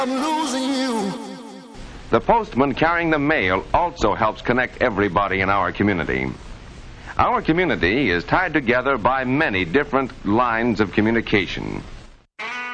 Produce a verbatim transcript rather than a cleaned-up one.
I'm losing you. The postman carrying the mail also helps connect everybody in our community. Our community is tied together by many different lines of communication.